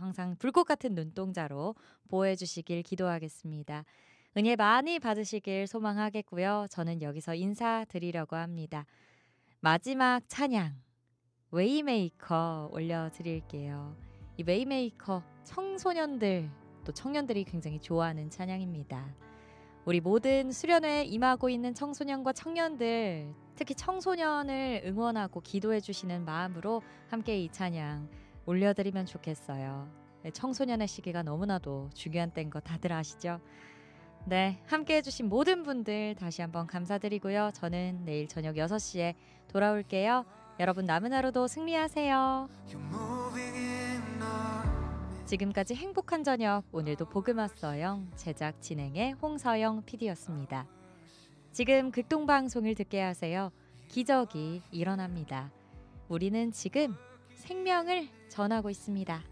항상 불꽃 같은 눈동자로 보호해 주시길 기도하겠습니다. 은혜 많이 받으시길 소망하겠고요. 저는 여기서 인사드리려고 합니다. 마지막 찬양 웨이메이커 올려드릴게요. 이 웨이메이커 청소년들 또 청년들이 굉장히 좋아하는 찬양입니다. 우리 모든 수련회에 임하고 있는 청소년과 청년들, 특히 청소년을 응원하고 기도해 주시는 마음으로 함께 이 찬양 올려드리면 좋겠어요. 청소년의 시기가 너무나도 중요한 때인 거 다들 아시죠? 네, 함께 해주신 모든 분들 다시 한번 감사드리고요. 저는 내일 저녁 6시에 돌아올게요. 여러분 남은 하루도 승리하세요. 지금까지 행복한 저녁, 오늘도 복음왔어요. 제작 진행의 홍서영 PD였습니다. 지금 극동방송을 듣게 하세요. 기적이 일어납니다. 우리는 지금 생명을 전하고 있습니다.